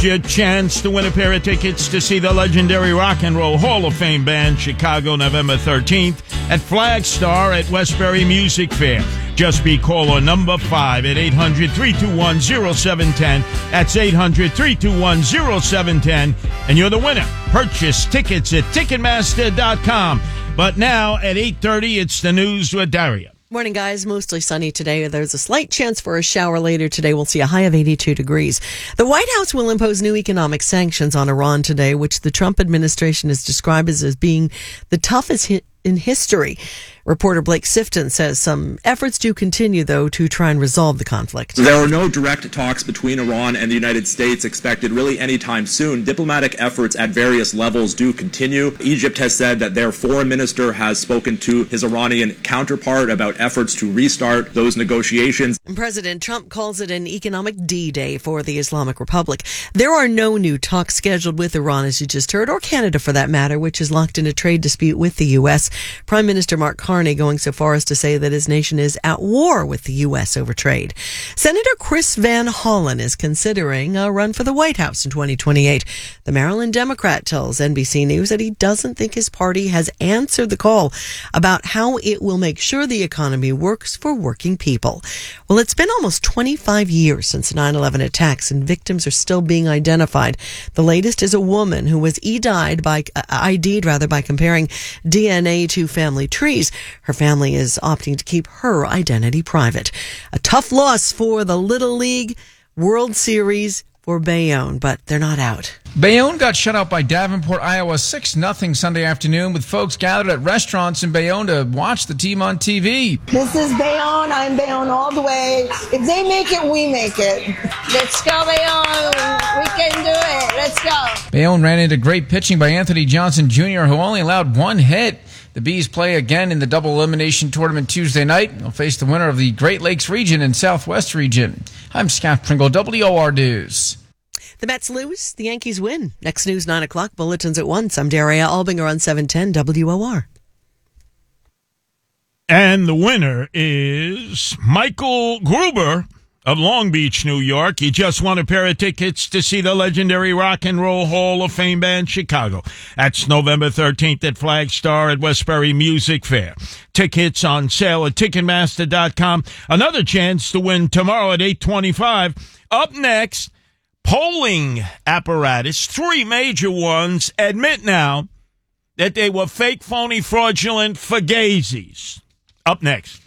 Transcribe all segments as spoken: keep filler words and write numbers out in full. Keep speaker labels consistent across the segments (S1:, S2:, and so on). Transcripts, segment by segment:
S1: Your chance to win a pair of tickets to see the legendary Rock and Roll Hall of Fame band, Chicago, November thirteenth at Flagstar at Westbury Music Fair. Just be caller number five at eight hundred, three two one, oh seven one oh. That's eight hundred, three two one, oh seven one oh. And you're the winner. Purchase tickets at Ticketmaster dot com. But now at eight thirty, it's the news with Daria.
S2: Morning, guys. Mostly sunny today. There's a slight chance for a shower later today. We'll see a high of eighty-two degrees. The White House will impose new economic sanctions on Iran today, which the Trump administration has described as, as being the toughest hit in history. Reporter Blake Sifton says some efforts do continue, though, to try and resolve the conflict.
S3: There are no direct talks between Iran and the United States expected really anytime soon. Diplomatic efforts at various levels do continue. Egypt has said that their foreign minister has spoken to his Iranian counterpart about efforts to restart those negotiations.
S2: President Trump calls it an economic D-Day for the Islamic Republic. There are no new talks scheduled with Iran, as you just heard, or Canada for that matter, which is locked in a trade dispute with the U S. Prime Minister Mark Carney going so far as to say that his nation is at war with the U S over trade. Senator Chris Van Hollen is considering a run for the White House in twenty twenty-eight. The Maryland Democrat tells N B C News that he doesn't think his party has answered the call about how it will make sure the economy works for working people. Well, it's been almost twenty-five years since nine eleven attacks, and victims are still being identified. The latest is a woman who was E-D'd by, uh, I D'd rather by comparing D N A to family trees. Her family is opting to keep her identity private. A tough loss for the Little League World Series for Bayonne, but they're not out.
S4: Bayonne got shut out by Davenport, Iowa, six nothing Sunday afternoon, with folks gathered at restaurants in Bayonne to watch the team on T V.
S5: This is Bayonne. I'm Bayonne all the way. If they make it, we make it. Let's go, Bayonne. We can do it. Let's go.
S4: Bayonne ran into great pitching by Anthony Johnson Junior, who only allowed one hit. The Bees play again in the double elimination tournament Tuesday night. They'll face the winner of the Great Lakes region and Southwest region. I'm Scott Pringle, W O R News.
S2: The Mets lose, the Yankees win. Next news, nine o'clock, bulletins at once. I'm Daria Albinger on seven ten W O R.
S1: And the winner is Michael Gruber of Long Beach, New York. He just won a pair of tickets to see the legendary Rock and Roll Hall of Fame band, Chicago. That's November thirteenth at Flagstar at Westbury Music Fair. Tickets on sale at Ticketmaster dot com. Another chance to win tomorrow at eight twenty-five. Up next, polling apparatus. Three major ones admit now that they were fake, phony, fraudulent fugazis. Up next.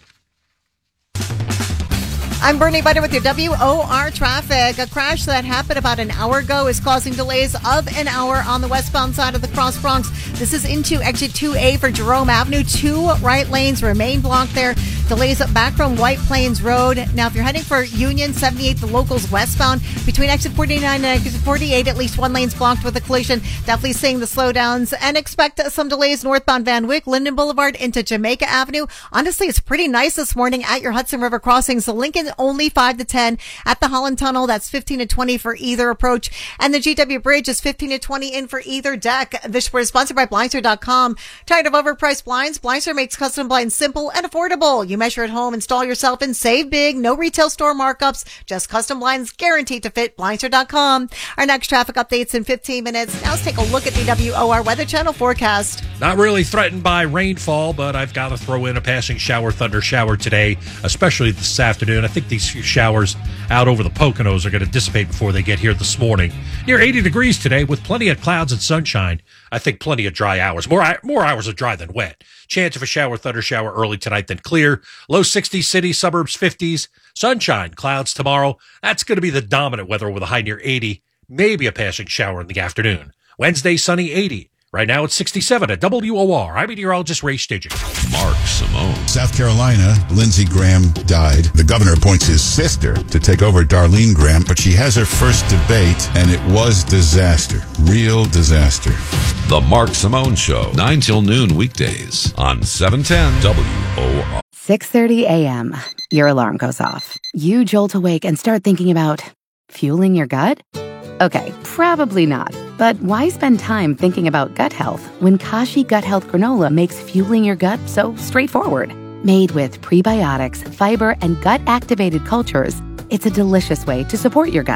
S6: I'm Bernie Butter with your W O R traffic. A crash that happened about an hour ago is causing delays of an hour on the westbound side of the Cross Bronx. This is into exit two A for Jerome Avenue. Two right lanes remain blocked there. Delays back from White Plains Road. Now, if you're heading for Union seventy-eight, the locals westbound, between exit forty-nine and exit forty-eight, at least one lane's blocked with a collision. Definitely seeing the slowdowns, and expect some delays northbound Van Wyck, Linden Boulevard into Jamaica Avenue. Honestly, it's pretty nice this morning at your Hudson River crossings. The Lincoln only five to ten at the Holland Tunnel. That's fifteen to twenty for either approach. And the G W Bridge is fifteen to twenty in for either deck. This report is sponsored by Blindster dot com. Tired of overpriced blinds? Blindster makes custom blinds simple and affordable. You measure at home, install yourself, and save big. No retail store markups, just custom blinds guaranteed to fit. Blindster dot com. Our next traffic updates in fifteen minutes. Now let's take a look at the W O R Weather Channel forecast.
S7: Not really threatened by rainfall, but I've got to throw in a passing shower, thunder shower today, especially this afternoon. I think these showers out over the Poconos are going to dissipate before they get here this morning. Near eighty degrees today with plenty of clouds and sunshine. I think plenty of dry hours. More more hours of dry than wet. Chance of a shower, thunder shower early tonight, then clear. Low sixties, city, suburbs fifties. Sunshine, clouds tomorrow. That's going to be the dominant weather with a high near eighty. Maybe a passing shower in the afternoon. Wednesday, sunny, eighty. Right now it's sixty-seven at W O R. I'm meteorologist Ray Stidgen.
S8: Mark Simone. South Carolina, Lindsey Graham died. The governor appoints his sister to take over Darlene Graham, but she has her first debate, and it was disaster. Real disaster.
S9: The Mark Simone Show, nine till noon weekdays on seven ten W O R.
S10: six thirty a.m. Your alarm goes off. You jolt awake and start thinking about fueling your gut? Okay, probably not. But why spend time thinking about gut health when Kashi Gut Health Granola makes fueling your gut so straightforward? Made with prebiotics, fiber, and gut-activated cultures, it's a delicious way to support your gut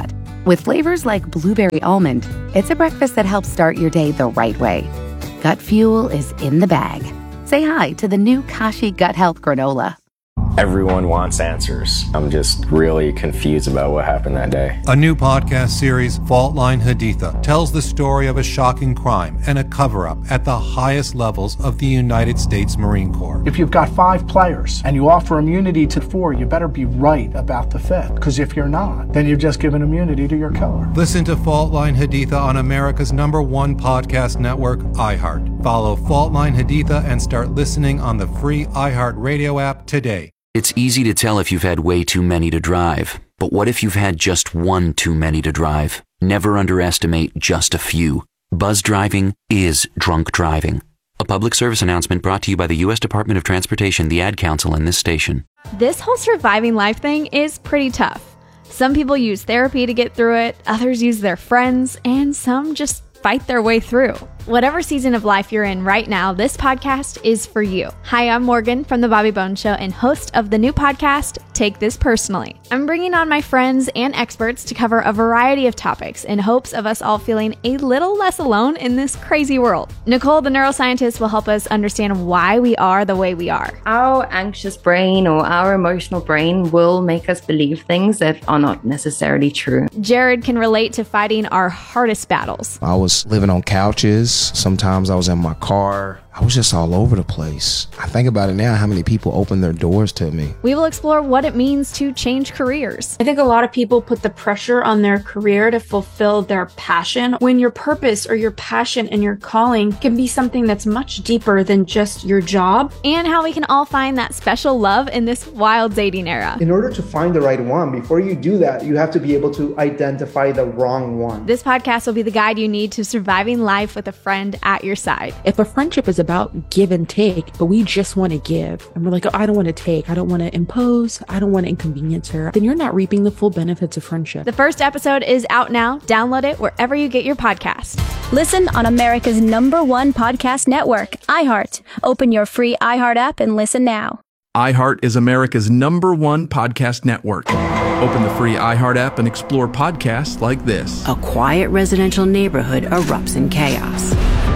S10: With flavors like blueberry almond, it's a breakfast that helps start your day the right way. Gut Fuel is in the bag. Say hi to the new Kashi Gut Health Granola.
S11: Everyone wants answers. I'm just really confused about what happened that day.
S12: A new podcast series, Fault Line Haditha, tells the story of a shocking crime and a cover-up at the highest levels of the United States Marine Corps.
S13: If you've got five players and you offer immunity to four, you better be right about the fifth. Because if you're not, then you've just given immunity to your killer.
S12: Listen to Fault Line Haditha on America's number one podcast network, iHeart. Follow Fault Line Haditha and start listening on the free iHeart Radio app today.
S14: It's easy to tell if you've had way too many to drive, but what if you've had just one too many to drive? Never underestimate just a few. Buzz driving is drunk driving. A public service announcement brought to you by the U S Department of Transportation, the Ad Council, and this station.
S15: This whole surviving life thing is pretty tough. Some people use therapy to get through it, others use their friends, and some just fight their way through. Whatever season of life you're in right now, this podcast is for you. Hi, I'm Morgan from The Bobby Bones Show and host of the new podcast, Take This Personally. I'm bringing on my friends and experts to cover a variety of topics in hopes of us all feeling a little less alone in this crazy world. Nicole, the neuroscientist, will help us understand why we are the way we are.
S16: Our anxious brain or our emotional brain will make us believe things that are not necessarily true.
S15: Jared can relate to fighting our hardest battles.
S17: I was living on couches. Sometimes I was in my car. I was just all over the place. I think about it now, how many people opened their doors to me.
S15: We will explore what it means to change careers.
S18: I think a lot of people put the pressure on their career to fulfill their passion, when your purpose or your passion and your calling can be something that's much deeper than just your job.
S15: And how we can all find that special love in this wild dating era.
S19: In order to find the right one, before you do that, you have to be able to identify the wrong one.
S15: This podcast will be the guide you need to surviving life with a friend at your side.
S20: If a friendship is about give and take, but we just want to give, and we're like, oh, I don't want to take, I don't want to impose, I don't want to inconvenience her, then you're not reaping the full benefits of friendship.
S15: The first episode is out now. Download it wherever you get your podcast.
S21: Listen on America's number one podcast network, iHeart. Open your free iHeart app and listen now.
S22: iHeart is America's number one podcast network. Open the free iHeart app and explore podcasts like this.
S23: A quiet residential neighborhood erupts in chaos.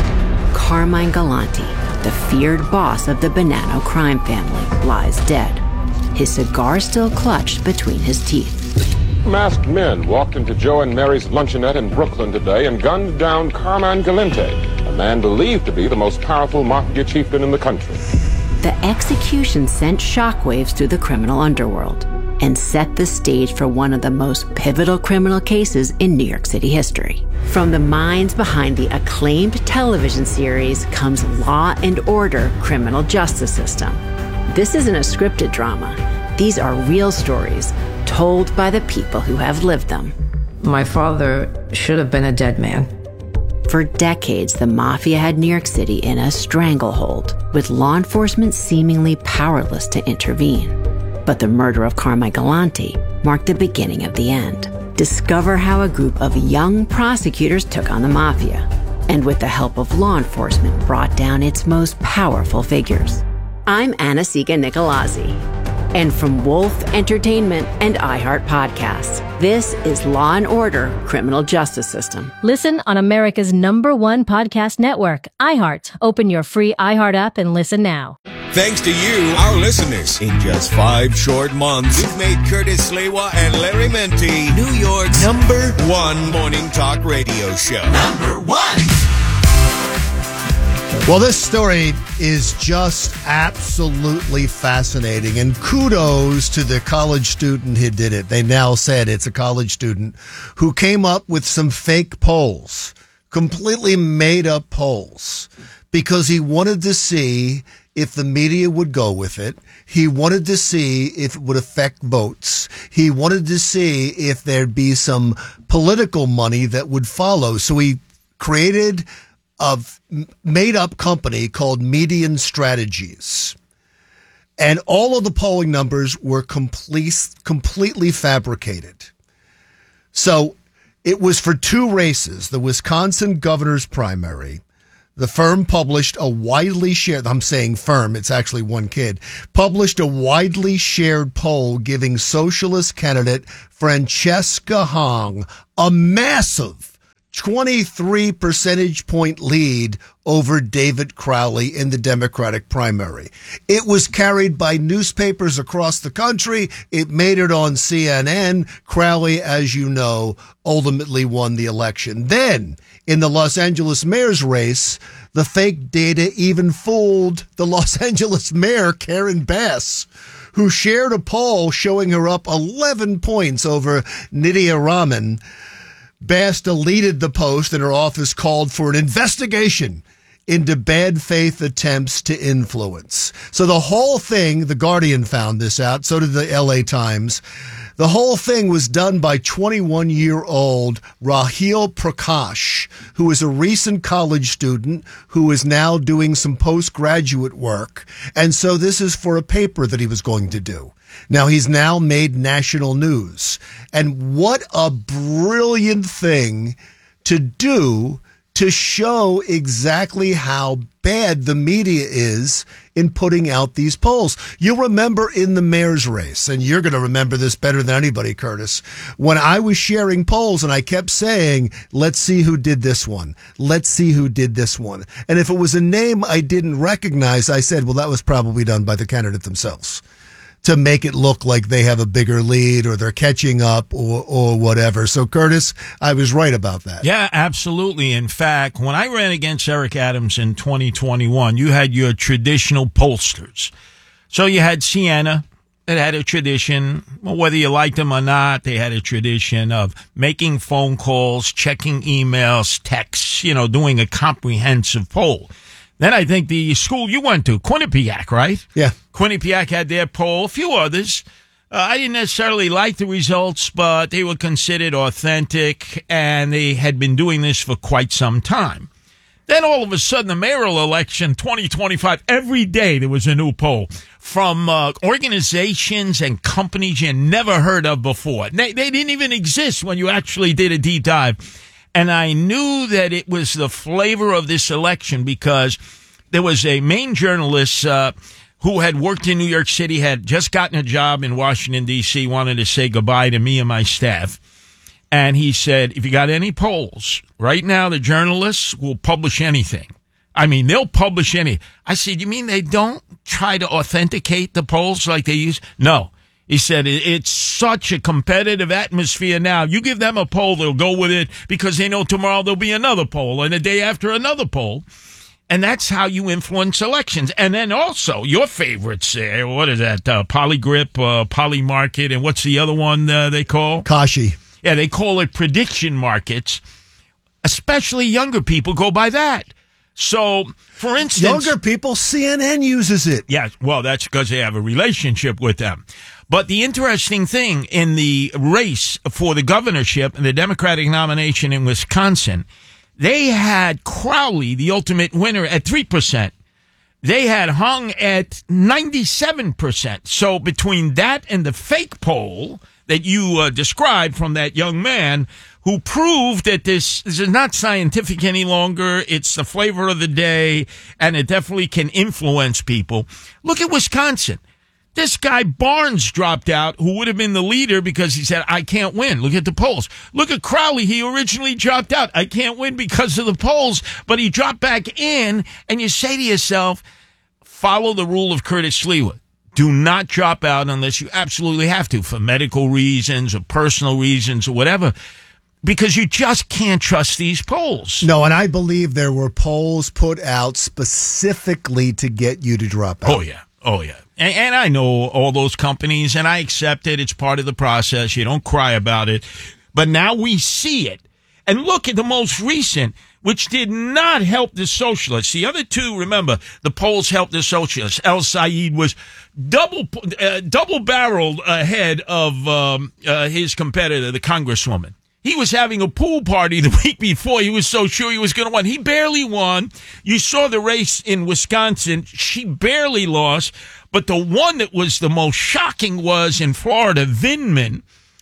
S23: Carmine Galante, the feared boss of the Bonanno crime family, lies dead, his cigar still clutched between his teeth.
S24: Masked men walked into Joe and Mary's luncheonette in Brooklyn today and gunned down Carmine Galante, a man believed to be the most powerful mafia chieftain in the country.
S23: The execution sent shockwaves through the criminal underworld and set the stage for one of the most pivotal criminal cases in New York City history. From the minds behind the acclaimed television series comes Law and Order: Criminal Justice System. This isn't a scripted drama. These are real stories told by the people who have lived them.
S25: My father should have been a dead man.
S23: For decades, the mafia had New York City in a stranglehold, with law enforcement seemingly powerless to intervene. But the murder of Carmine Galante marked the beginning of the end. Discover how a group of young prosecutors took on the mafia, and with the help of law enforcement, brought down its most powerful figures. I'm Anna-Sigga Nicolazzi, and from Wolf Entertainment and iHeart Podcasts, this is Law and Order: Criminal Justice System.
S21: Listen on America's number one podcast network, iHeart. Open your free iHeart app and listen now.
S26: Thanks to you, our listeners, in just five short months, we've made Curtis Sliwa and Larry Menti New York's number one morning talk radio show. Number one!
S27: Well, this story is just absolutely fascinating, and kudos to the college student who did it. They now said it's a college student who came up with some fake polls, completely made up polls, because he wanted to see if the media would go with it. He wanted to see if it would affect votes. He wanted to see if there'd be some political money that would follow. So he created a made-up company called Median Strategies. And all of the polling numbers were complete, completely fabricated. So it was for two races, the Wisconsin governor's primary, The firm published a widely shared, I'm saying firm, it's actually one kid, published a widely shared poll giving socialist candidate Francesca Hong a massive twenty-three percentage point lead over David Crowley in the Democratic primary. It was carried by newspapers across the country. It made it on C N N. Crowley, as you know, ultimately won the election. Then, in the Los Angeles mayor's race, the fake data even fooled the Los Angeles mayor, Karen Bass, who shared a poll showing her up eleven points over Nydia Raman. Bass deleted the post and her office called for an investigation into bad faith attempts to influence. So the whole thing, The Guardian found this out, so did the L A Times. The whole thing was done by twenty-one-year-old Rahil Prakash, who is a recent college student who is now doing some postgraduate work. And so this is for a paper that he was going to do. Now, he's now made national news. And what a brilliant thing to do to show exactly how bad the media is in putting out these polls. You'll remember in the mayor's race, and you're going to remember this better than anybody, Curtis, when I was sharing polls and I kept saying, let's see who did this one. Let's see who did this one. And if it was a name I didn't recognize, I said, well, that was probably done by the candidate themselves, to make it look like they have a bigger lead or they're catching up or, or whatever. So, Curtis, I was right about that.
S1: Yeah, absolutely. In fact, when I ran against Eric Adams in twenty twenty-one, you had your traditional pollsters. So you had Siena that had a tradition, well, whether you liked them or not, they had a tradition of making phone calls, checking emails, texts, you know, doing a comprehensive poll. Then I think the school you went to, Quinnipiac, right?
S27: Yeah.
S1: Quinnipiac had their poll, a few others. Uh, I didn't necessarily like the results, but they were considered authentic, and they had been doing this for quite some time. Then all of a sudden, the mayoral election, twenty twenty-five, every day there was a new poll from uh, organizations and companies you never heard of before. They, they didn't even exist when you actually did a deep dive. And I knew that it was the flavor of this election because there was a Maine journalist uh, who had worked in New York City, had just gotten a job in Washington, D C, wanted to say goodbye to me and my staff. And he said, if you got any polls, right now the journalists will publish anything. I mean, they'll publish any. I said, you mean they don't try to authenticate the polls like they use? No. He said, it's such a competitive atmosphere now. You give them a poll, they'll go with it because they know tomorrow there'll be another poll and the day after another poll. And that's how you influence elections. And then also your favorites there, what is that, uh, Polygrip, uh, Polymarket, and what's the other one uh, they call?
S27: Kashi.
S1: Yeah, they call it prediction markets. Especially younger people go by that. So, for instance...
S27: Younger people, C N N uses it.
S1: Yeah, well, that's because they have a relationship with them. But the interesting thing in the race for the governorship and the Democratic nomination in Wisconsin, they had Crowley, the ultimate winner, at three percent. They had Hung at ninety-seven percent. So between that and the fake poll that you uh, described from that young man who proved that this, this is not scientific any longer, it's the flavor of the day, and it definitely can influence people. Look at Wisconsin. This guy Barnes dropped out, who would have been the leader because he said, I can't win. Look at the polls. Look at Crowley. He originally dropped out. I can't win because of the polls, but he dropped back in, and you say to yourself, follow the rule of Curtis Sliwa. Do not drop out unless you absolutely have to for medical reasons or personal reasons or whatever, because you just can't trust these polls.
S27: No, and I believe there were polls put out specifically to get you to drop out.
S1: Oh, yeah. Oh, yeah. And, and I know all those companies, and I accept it. It's part of the process. You don't cry about it. But now we see it. And look at the most recent, which did not help the socialists. The other two, remember, the polls helped the socialists. El Said was double uh, double-barreled ahead of um, uh, his competitor, the congresswoman. He was having a pool party the week before. He was so sure he was going to win. He barely won. You saw the race in Wisconsin. She barely lost. But the one that was the most shocking was in Florida. Vindman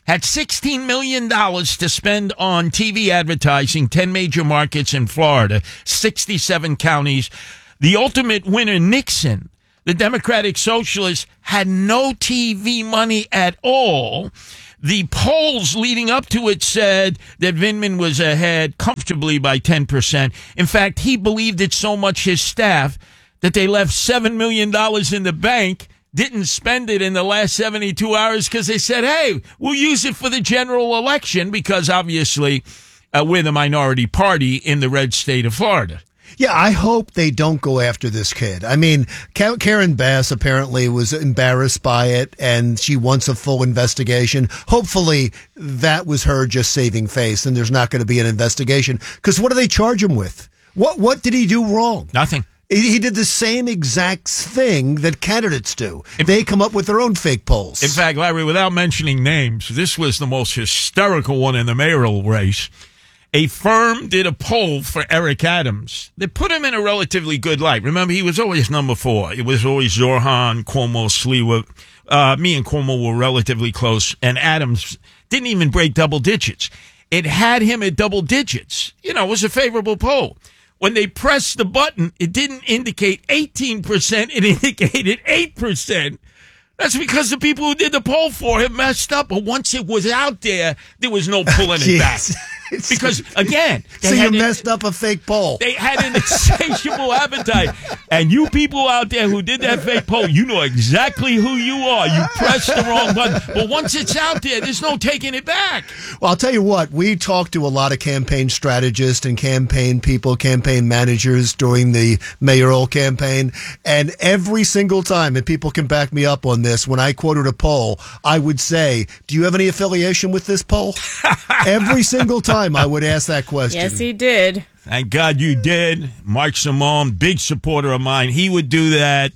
S1: had sixteen million dollars to spend on T V advertising, ten major markets in Florida, sixty-seven counties. The ultimate winner, Nixon, the Democratic Socialist, had no T V money at all. The polls leading up to it said that Vindman was ahead comfortably by ten percent. In fact, he believed it so much, his staff, that they left seven million dollars in the bank, didn't spend it in the last seventy-two hours because they said, hey, we'll use it for the general election because obviously uh, we're the minority party in the red state of Florida.
S27: Yeah, I hope they don't go after this kid. I mean, Karen Bass apparently was embarrassed by it, and she wants a full investigation. Hopefully, that was her just saving face, and there's not going to be an investigation. Because what do they charge him with? What What did he do wrong?
S1: Nothing.
S27: He, he did the same exact thing that candidates do. They come up with their own fake polls.
S1: In fact, Larry, without mentioning names, this was the most hysterical one in the mayoral race. A firm did a poll for Eric Adams. They put him in a relatively good light. Remember, he was always number four. It was always Zorhan, Cuomo, Sliwa. Uh, me and Cuomo were relatively close, and Adams didn't even break double digits. It had him at double digits. You know, it was a favorable poll. When they pressed the button, it didn't indicate eighteen percent. It indicated eight percent. That's because the people who did the poll for him messed up. But once it was out there, there was no pulling it back. Because, again,
S27: so you messed up a fake poll.
S1: They had an insatiable appetite. And you people out there who did that fake poll, you know exactly who you are. You pressed the wrong button. But once it's out there, there's no taking it back.
S27: Well, I'll tell you what, we talked to a lot of campaign strategists and campaign people, campaign managers during the mayoral campaign. And every single time, and people can back me up on this, when I quoted a poll, I would say, do you have any affiliation with this poll? Every single time I would ask that question.
S2: Yes, he did.
S1: Thank God you did. Mark Simone, big supporter of mine. He would do that.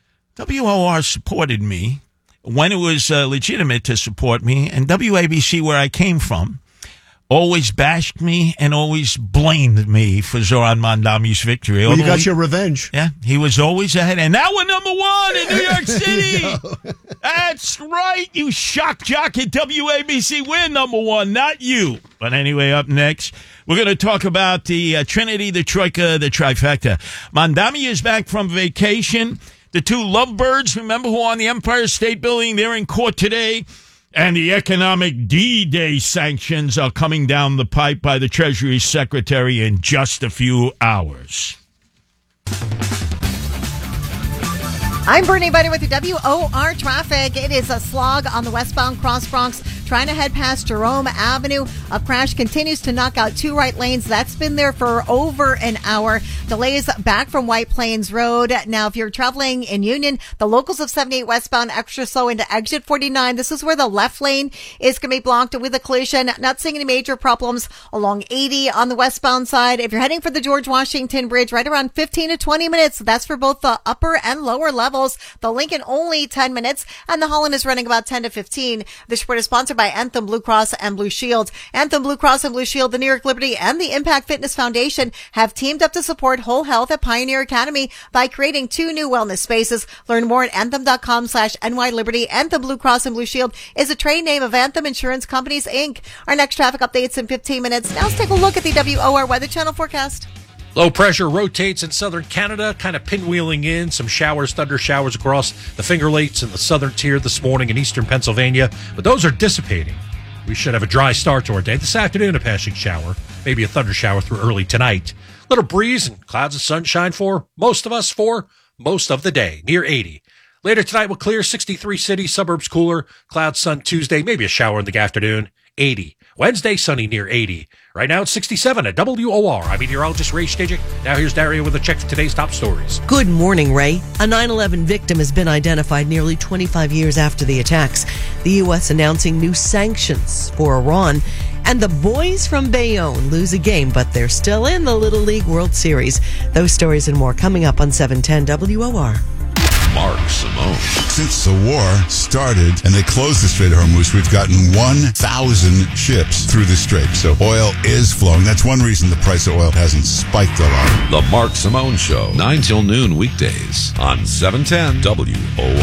S1: W O R supported me when it was uh, legitimate to support me. And W A B C, where I came from, always bashed me and always blamed me for Zoran Mandami's victory.
S27: Well, you got
S1: he,
S27: your revenge.
S1: Yeah, he was always ahead. And now we're number one in New York City. That's right, you shock jock at W A B C. We're number one, not you. But anyway, up next, we're going to talk about the uh, Trinity, the Troika, the Trifecta. Mandami is back from vacation. The two lovebirds, remember, who are on the Empire State Building, they're in court today. And the economic D-Day sanctions are coming down the pipe by the Treasury Secretary in just a few hours.
S3: I'm Bernie Buddy with the W O R traffic. It is a slog on the westbound Cross Bronx, trying to head past Jerome Avenue. A crash continues to knock out two right lanes. That's been there for over an hour. Delays back from White Plains Road. Now, if you're traveling in Union, the locals of seventy-eight westbound extra slow into exit forty-nine. This is where the left lane is going to be blocked with a collision. Not seeing any major problems along eighty on the westbound side. If you're heading for the George Washington Bridge, right around fifteen to twenty minutes. That's for both the upper and lower levels. The Lincoln only ten minutes, and the Holland is running about ten to fifteen. This report is sponsored by Anthem Blue Cross and Blue Shield. Anthem Blue Cross and Blue Shield, the New York Liberty, and the Impact Fitness Foundation have teamed up to support whole health at Pioneer Academy by creating two new wellness spaces. Learn more at anthem.com slash NYLiberty. Anthem Blue Cross and Blue Shield is a trade name of Anthem Insurance Companies, Incorporated. Our next traffic update's in fifteen minutes. Now let's take a look at the W O R Weather Channel forecast.
S4: Low pressure rotates in southern Canada, kind of pinwheeling in. Some showers, thunder showers across the Finger Lakes and the southern tier this morning in eastern Pennsylvania. But those are dissipating. We should have a dry start to our day. This afternoon, a passing shower, maybe a thunder shower through early tonight. Little breeze and clouds of sunshine for most of us for most of the day, near eighty. Later tonight, we'll clear sixty-three city, suburbs cooler, clouds, sun Tuesday, maybe a shower in the afternoon, eighty. Wednesday, sunny near eighty. Right now, it's sixty-seven at W O R. I'm meteorologist Ray Stajic. Now here's Daria with a check for today's top stories.
S5: Good morning, Ray. A nine eleven victim has been identified nearly twenty-five years after the attacks. The U S announcing new sanctions for Iran. And the boys from Bayonne lose a game, but they're still in the Little League World Series. Those stories and more coming up on seven ten W O R.
S9: Mark Simone.
S6: Since the war started and they closed the Strait of Hormuz, we've gotten one thousand ships through the strait. So oil is flowing. That's one reason the price of oil hasn't spiked a lot.
S9: The Mark Simone Show, nine till noon weekdays on seven ten W O R.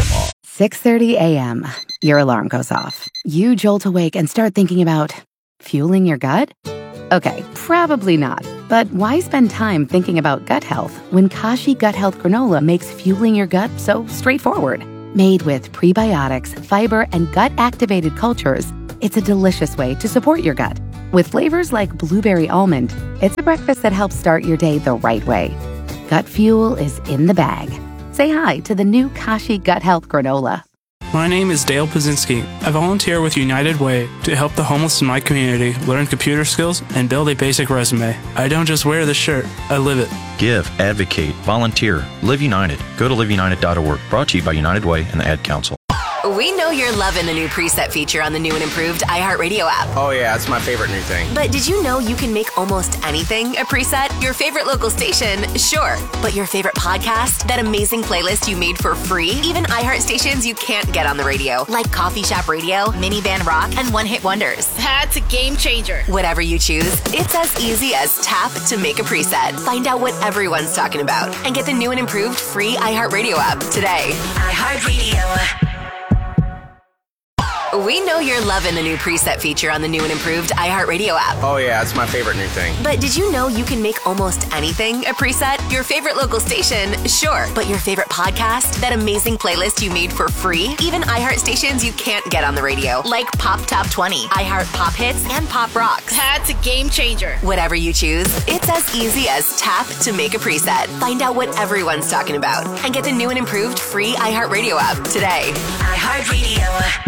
S2: six thirty a.m., your alarm goes off. You jolt awake and start thinking about fueling your gut? Okay, probably not. But why spend time thinking about gut health when Kashi Gut Health Granola makes fueling your gut so straightforward? Made with prebiotics, fiber, and gut-activated cultures, it's a delicious way to support your gut. With flavors like blueberry almond, it's a breakfast that helps start your day the right way. Gut fuel is in the bag. Say hi to the new Kashi Gut Health Granola.
S7: My name is Dale Pazinski. I volunteer with United Way to help the homeless in my community learn computer skills and build a basic resume. I don't just wear the shirt, I live it.
S8: Give, advocate, volunteer, Live United. Go to live united dot org. Brought to you by United Way and the Ad Council.
S10: We know you're loving the new preset feature on the new and improved iHeartRadio app.
S11: Oh yeah, it's my favorite new thing.
S10: But did you know you can make almost anything a preset? Your favorite local station, sure. But your favorite podcast? That amazing playlist you made for free? Even iHeart stations you can't get on the radio, like Coffee Shop Radio, Minivan Rock, and One Hit Wonders.
S12: That's a game changer.
S10: Whatever you choose, it's as easy as tap to make a preset. Find out what everyone's talking about and get the new and improved free iHeartRadio app today. iHeartRadio. We know you're loving the new preset feature on the new and improved iHeartRadio app.
S11: Oh yeah, it's my favorite new thing.
S10: But did you know you can make almost anything a preset? Your favorite local station, sure. But your favorite podcast? That amazing playlist you made for free? Even iHeart stations you can't get on the radio, like Pop Top twenty, iHeart Pop Hits, and Pop Rocks.
S12: That's a game changer.
S10: Whatever you choose, it's as easy as tap to make a preset. Find out what everyone's talking about and get the new and improved free iHeartRadio app today. iHeartRadio.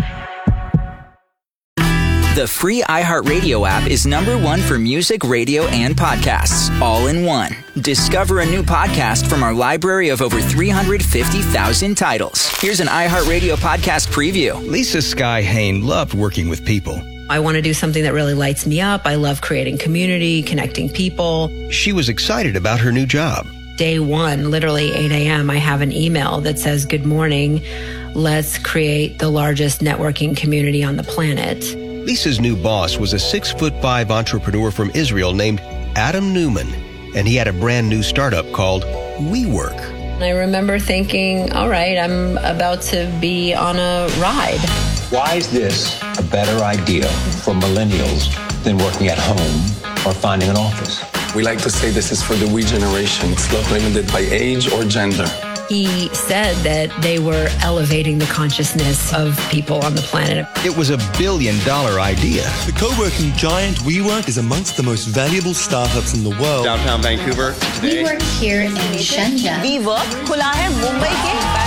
S13: The free iHeartRadio app is number one for music, radio, and podcasts, all in one. Discover a new podcast from our library of over three hundred fifty thousand titles. Here's an iHeartRadio podcast preview.
S28: Lisa Sky Hain loved working with people.
S23: I want to do something that really lights me up. I love creating community, connecting people.
S28: She was excited about her new job.
S23: Day one, literally eight a.m., I have an email that says, "Good morning. Let's create the largest networking community on the planet."
S28: Lisa's new boss was a six foot five entrepreneur from Israel named Adam Newman, and he had a brand new startup called WeWork.
S23: I remember thinking, all right, I'm about to be on a ride.
S29: Why is this a better idea for millennials than working at home or finding an office?
S30: We like to say this is for the we generation. It's not limited by age or gender.
S23: He said that they were elevating the consciousness of people on the planet.
S28: It was a billion dollar idea.
S31: The co-working giant WeWork is amongst the most valuable startups in the world.
S29: Downtown Vancouver today.
S32: We work here in Shenzhen.
S33: WeWork खुला है मुंबई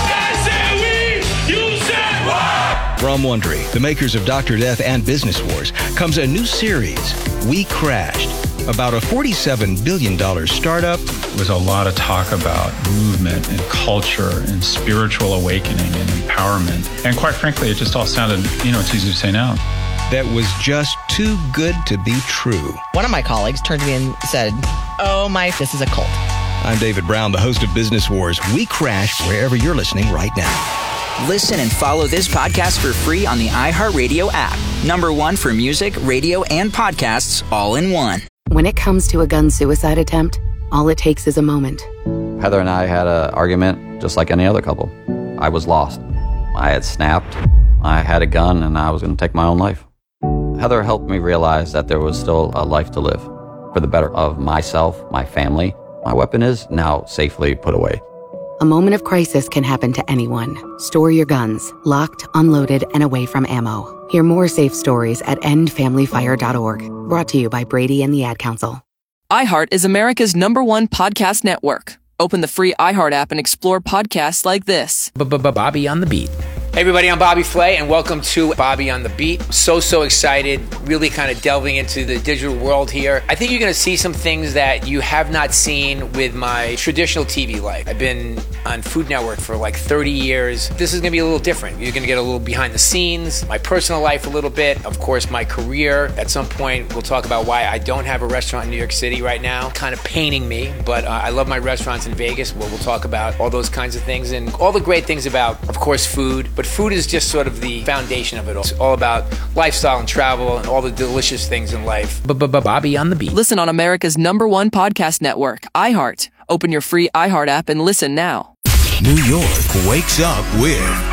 S33: के.
S28: From Wondery, the makers of Doctor Death and Business Wars, comes a new series, We Crashed, about a forty-seven billion dollars startup.
S34: There was a lot of talk about movement and culture and spiritual awakening and empowerment. And quite frankly, it just all sounded, you know, it's easy to say now.
S28: That was just too good to be true.
S35: One of my colleagues turned to me and said, "Oh my, this is a cult."
S28: I'm David Brown, the host of Business Wars. We Crash wherever you're listening right now.
S13: Listen and follow this podcast for free on the iHeartRadio app. Number one for music, radio, and podcasts, all in one.
S2: When it comes to a gun suicide attempt, all it takes is a moment.
S36: Heather and I had an argument just like any other couple. I was lost. I had snapped. I had a gun and I was going to take my own life. Heather helped me realize that there was still a life to live for the better of myself, my family. My weapon is now safely put away.
S2: A moment of crisis can happen to anyone. Store your guns, locked, unloaded, and away from ammo. Hear more safe stories at end family fire dot org. Brought to you by Brady and the Ad Council.
S37: iHeart is America's number one podcast network. Open the free iHeart app and explore podcasts like this.
S38: Bobby on the Beat. Hey everybody, I'm Bobby Flay, and welcome to Bobby on the Beat. So, so excited, really kind of delving into the digital world here. I think you're going to see some things that you have not seen with my traditional T V life. I've been on Food Network for like thirty years. This is going to be a little different. You're going to get a little behind the scenes, my personal life a little bit, of course, my career. At some point, we'll talk about why I don't have a restaurant in New York City right now, kind of paining me, but uh, I love my restaurants in Vegas, where we'll talk about all those kinds of things and all the great things about, of course, food. But food is just sort of the foundation of it all. It's all about lifestyle and travel and all the delicious things in life.
S37: Bobby on the Beat. Listen on America's number one podcast network, iHeart. Open your free iHeart app and listen now.
S26: New York wakes up with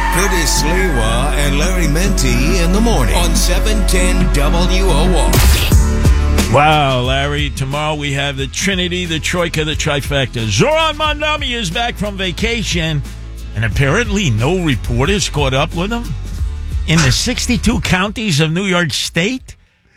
S26: Curtis Sliwa and Larry Menti in the morning on seven ten W O R.
S1: Wow, Larry. Tomorrow we have the Trinity, the Troika, the Trifecta. Zoran Mondami is back from vacation, and apparently no reporters caught up with him in the sixty-two counties of New York State.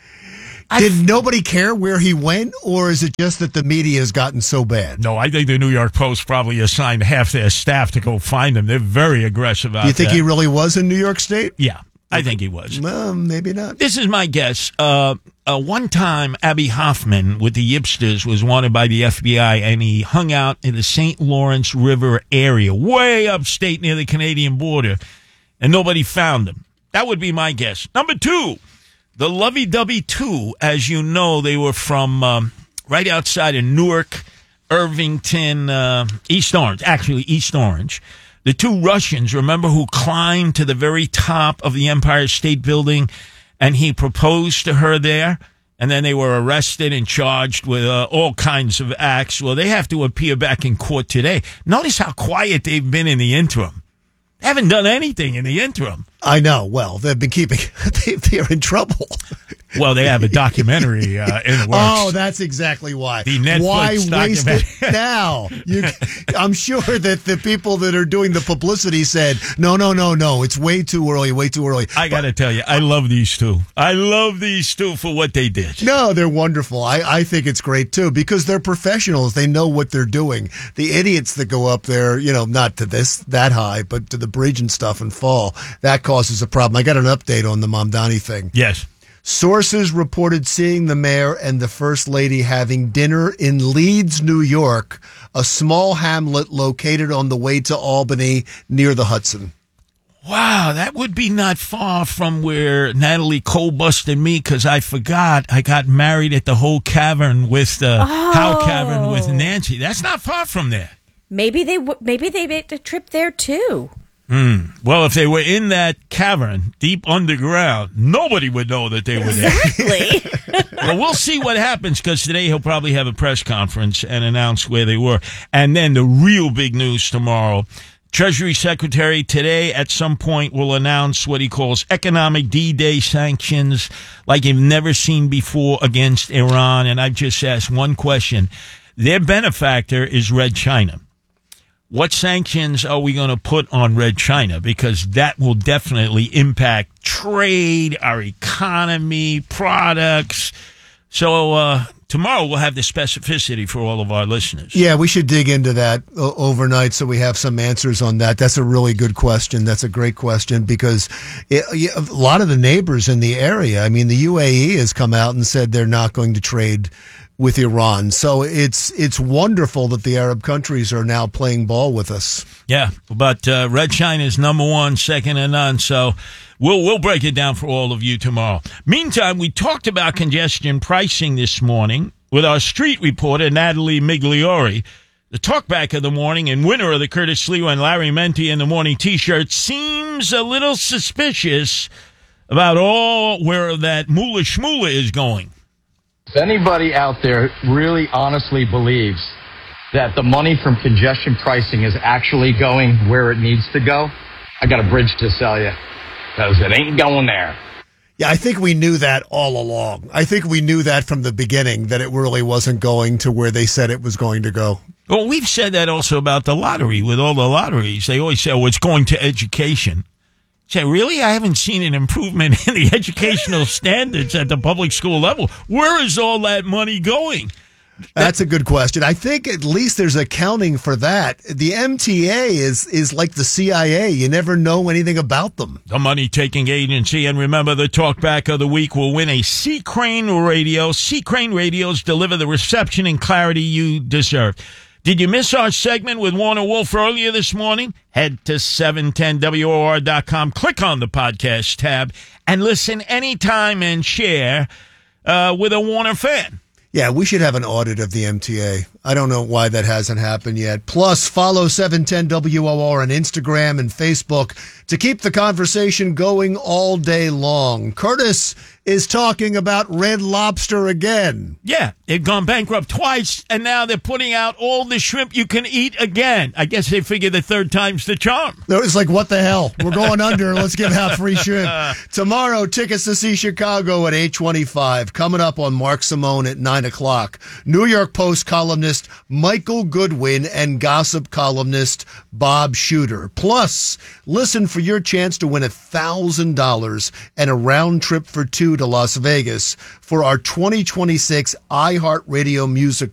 S3: Did I've, nobody care where he went, or is it just that the media has gotten so bad?
S1: No, I think the New York Post probably assigned half their staff to go find him. They're very aggressive out there.
S3: Do you think
S1: that.
S3: he really was in New York State?
S1: Yeah, I think he was.
S3: Well, maybe not.
S1: This is my guess. Uh, uh, one time, Abby Hoffman with the Yipsters was wanted by the F B I, and he hung out in the Saint Lawrence River area, way upstate near the Canadian border, and nobody found him. That would be my guess. Number two. The Lovey-Dovey Two, as you know, they were from um, right outside of Newark, Irvington, uh, East Orange, actually East Orange. The two Russians, remember, who climbed to the very top of the Empire State Building, and he proposed to her there, and then they were arrested and charged with uh, all kinds of acts. Well, they have to appear back in court today. Notice how quiet they've been in the interim. They haven't done anything in the interim.
S3: I know. Well, they've been keeping. They, they're in trouble.
S1: Well, they have a documentary uh, in the works.
S3: Oh, that's exactly why.
S1: The Netflix
S3: why waste
S1: documentary.
S3: it now? You, I'm sure that the people that are doing the publicity said, no, no, no, no. It's way too early, way too early.
S1: I got to tell you, I love these two. I love these two for what they did.
S3: No, they're wonderful. I, I think it's great, too, because they're professionals. They know what they're doing. The idiots that go up there, you know, not to this, that high, but to the bridge and stuff and fall, that causes a problem. I got an update on the Mamdani thing.
S1: Yes.
S3: Sources reported seeing the mayor and the first lady having dinner in Leeds, New York, a small hamlet located on the way to Albany near the Hudson.
S1: Wow, that would be not far from where Natalie Cole busted me, because I forgot I got married at the Howe Cavern with the uh, oh. Howe Cavern with Nancy. That's not far from there.
S4: Maybe they w- maybe they made a trip there too.
S1: Hmm. Well, if they were in that cavern deep underground, nobody would know that they were there.
S4: Exactly.
S1: Well, we'll see what happens, because today he'll probably have a press conference and announce where they were. And then the real big news tomorrow. Treasury Secretary today at some point will announce what he calls economic D-Day sanctions like you've never seen before against Iran. And I've just asked one question. Their benefactor is Red China. What sanctions are we going to put on Red China? Because that will definitely impact trade, our economy, products. So uh, tomorrow we'll have the specificity for all of our listeners.
S3: Yeah, we should dig into that uh, overnight so we have some answers on that. That's a really good question. That's a great question, because it, a lot of the neighbors in the area, I mean, the U A E has come out and said they're not going to trade with Iran. So it's it's wonderful that the Arab countries are now playing ball with us.
S1: Yeah, but uh, Red China is number one, second to none. So we'll we'll break it down for all of you tomorrow. Meantime, we talked about congestion pricing this morning with our street reporter, Natalie Migliori. The talkback of the morning and winner of the Curtis Sliwa and Larry Menti in the Morning T-shirt seems a little suspicious about all where that moolah shmoolah is going.
S5: If anybody out there really honestly believes that the money from congestion pricing is actually going where it needs to go, I got a bridge to sell you, because it ain't going there.
S3: Yeah, I think we knew that all along. I think we knew that from the beginning, that it really wasn't going to where they said it was going to go.
S1: Well, we've said that also about the lottery. With all the lotteries, they always say, oh, it's going to education. Say, really? I haven't seen an improvement in the educational standards at the public school level. Where is all that money going?
S3: That's a good question. I think at least there's accounting for that. The M T A is is like the C I A. You never know anything about them.
S1: The money-taking agency. And remember, the talkback of the week will win a C. Crane radio. C. Crane radios deliver the reception and clarity you deserve. Did you miss our segment with Warner Wolf earlier this morning? Head to seven ten W O R dot com, click on the podcast tab, and listen anytime and share uh, with a Warner fan.
S3: Yeah, we should have an audit of the M T A. I don't know why that hasn't happened yet. Plus, follow seven ten W O R on Instagram and Facebook to keep the conversation going all day long. Curtis is talking about Red Lobster again.
S1: Yeah, they've gone bankrupt twice, and now they're putting out all the shrimp you can eat again. I guess they figure the third time's the charm.
S3: It's like, what the hell? We're going under. Let's give out free shrimp. Tomorrow, tickets to see Chicago at eight twenty-five. Coming up on Mark Simone at nine o'clock. New York Post columnist Michael Goodwin and gossip columnist Bob Shooter. Plus, listen for your chance to win one thousand dollars and a round trip for two to Las Vegas for our twenty twenty-six iHeartRadio Music